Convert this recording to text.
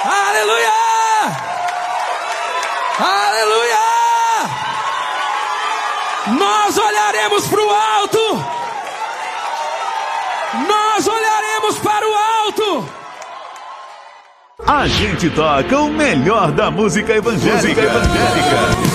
Aleluia! Aleluia! Nós olharemos para o alto. Nós olharemos para o alto. A gente toca o melhor da música evangélica.